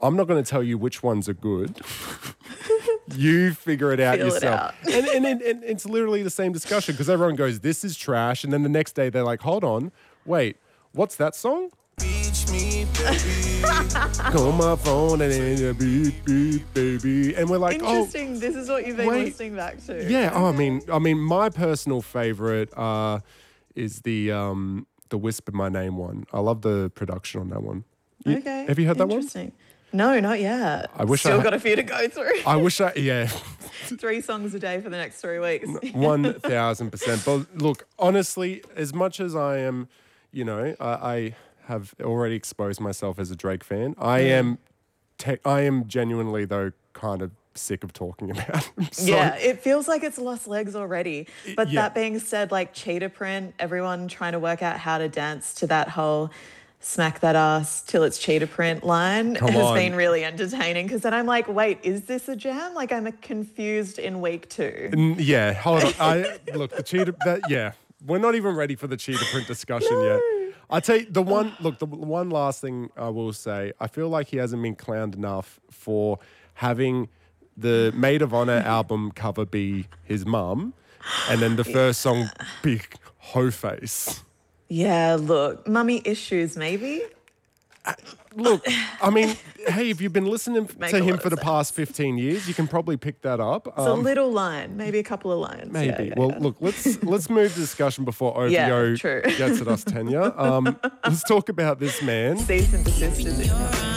I'm not going to tell you which ones are good. You figure it out Feel it yourself. out. And it's literally the same discussion because everyone goes, this is trash. And then the next day they're like, hold on, wait, what's that song? Reach me, baby. Call my phone and then beep, beep, baby. And we're like, Interesting. This is what you've been listening back to. Yeah, I mean, my personal favorite is the Whisper My Name one. I love the production on that one. Okay. Have you heard that one? Interesting. No, not yet. I wish Still got a few to go through. I wish yeah. 3 songs a day for the next 3 weeks. 1,000%. But look, honestly, as much as I am, I have already exposed myself as a Drake fan. I am genuinely though kind of sick of talking about him. So, yeah, it feels like it's lost legs already. But yeah. that being said, like Cheetah Print, everyone trying to work out how to dance to that whole smack that ass till it's cheetah print line has been really entertaining because then I'm like, wait, is this a jam? Like I'm confused in week 2. Yeah, hold on. Look, the cheetah, we're not even ready for the cheetah print discussion yet. I tell you, the one last thing I will say, I feel like he hasn't been clowned enough for having the Maid of Honor album cover be his mum and then the first song be Hoe Face. Yeah, look, mummy issues maybe. Look, I mean, hey, if you've been listening to him for the past 15 years, you can probably pick that up. It's a little line, maybe a couple of lines. Maybe. Yeah, Look, let's move the discussion before OVO gets at us tenure. Let's talk about this man. Cease and desist is it?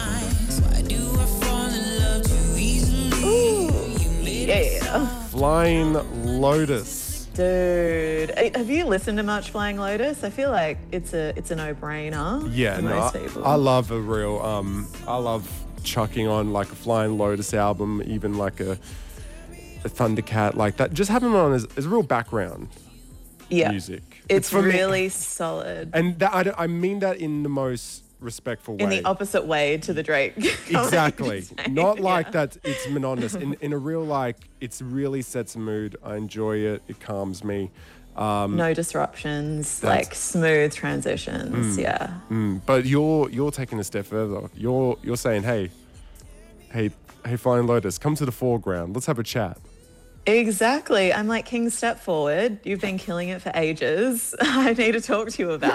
Yeah. Flying Lotus. Dude, have you listened to much Flying Lotus? I feel like it's a no-brainer. Yeah, for most people. I love a real. I love chucking on like a Flying Lotus album, even like a Thundercat like that. Just having it on as real background music. It's really solid. And I mean that in the most respectful way. In the opposite way to the Drake. Exactly. Not like that it's monotonous. In a real it really sets a mood. I enjoy it. It calms me. No disruptions, like smooth transitions. But you're taking a step further. You're saying, hey, Flying Lotus, come to the foreground. Let's have a chat. Exactly. I'm like, King, step forward. You've been killing it for ages. I need to talk to you about